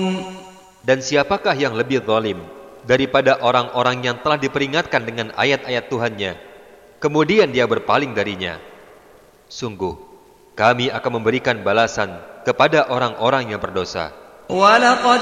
Dan siapakah yang lebih zalim daripada orang-orang yang telah diperingatkan dengan ayat-ayat Tuhannya, kemudian dia berpaling darinya? Sungguh, kami akan memberikan balasan kepada orang-orang yang berdosa. وَلَقَدْ